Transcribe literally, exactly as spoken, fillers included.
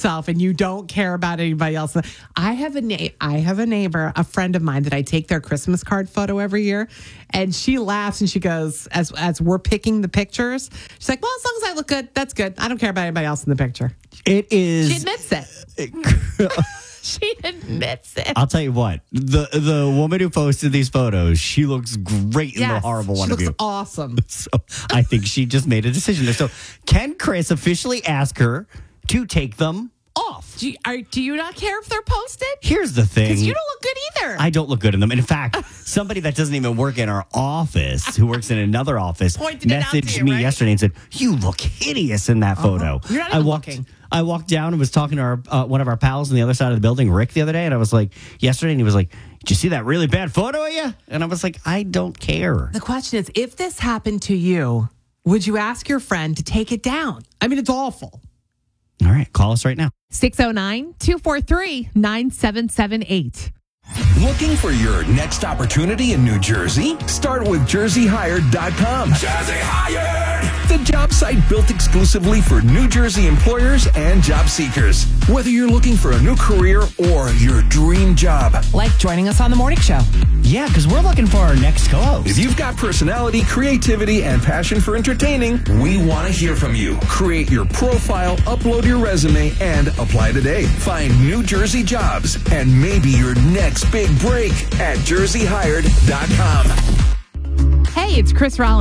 yourself and you don't care about anybody else. I have a na- I have a neighbor, a friend of mine that I take their Christmas card photo every year, and she laughs and she goes, as as we're picking the pictures, she's like, well, as long as I look good, that's good. I don't care about anybody else in the picture. It is. She admits it. She admits it. I'll tell you what, the the woman who posted these photos, she looks great in Yes, the horrible one she of looks you. awesome. So I think she just made a decision there. So can Chris officially ask her to take them off? Do you, are, do you not care if they're posted? Here's the thing. Because you don't look good either. I don't look good in them. And in fact, somebody that doesn't even work in our office, who works in another office, Pointed it out to messaged you, me right? yesterday and said, you look hideous in that photo. You're not I even walked, looking. I walked down and was talking to our uh, one of our pals on the other side of the building, Rick, the other day. And I was like, yesterday, and he was like, did you see that really bad photo of you? And I was like, I don't care. The question is, if this happened to you, would you ask your friend to take it down? I mean, it's awful. All right, call us right now. six oh nine, two four three, nine seven seven eight. Looking for your next opportunity in New Jersey? Start with Jersey Hired dot com. Jersey Hired! The job site built exclusively for New Jersey employers and job seekers. Whether you're looking for a new career or your dream job. Like joining us on the morning show. Yeah, because we're looking for our next co-host. If you've got personality, creativity, and passion for entertaining, we want to hear from you. Create your profile, upload your resume, and apply today. Find New Jersey jobs and maybe your next big break at Jersey Hired dot com. Hey, it's Chris Rollins.